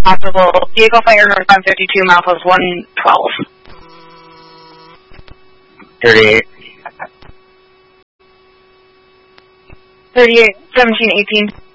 possible. Vehicle fire northbound 52, milepost 112. 38. 38, 17, 18.